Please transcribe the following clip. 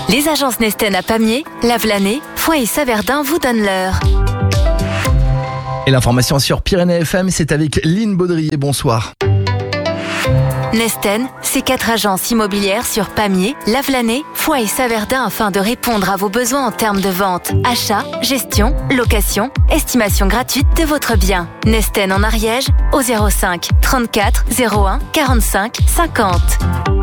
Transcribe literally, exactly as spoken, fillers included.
Les agences Nesten à Pamiers, Lavelanet, Foix et Saverdin vous donnent l'heure. Et l'information sur Pyrénées F M, c'est avec Lynn Baudrier. Bonsoir. Nesten, c'est quatre agences immobilières sur Pamiers, Lavelanet, Foix et Saverdin afin de répondre à vos besoins en termes de vente, achat, gestion, location, estimation gratuite de votre bien. Nesten en Ariège au zéro cinq trente-quatre zéro un quarante-cinq cinquante.